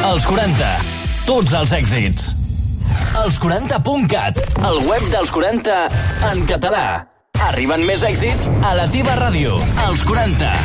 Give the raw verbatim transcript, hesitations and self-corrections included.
Els quaranta. Tots els èxits. Els quaranta punt cat. El web dels quaranta en català. Arriben més èxits a la teva ràdio. Els quaranta.